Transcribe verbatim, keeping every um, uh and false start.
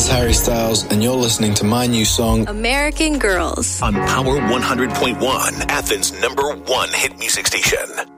Harry Styles, and you're listening to my new song, American Girls, on Power one hundred point one, Athens' number one hit music station.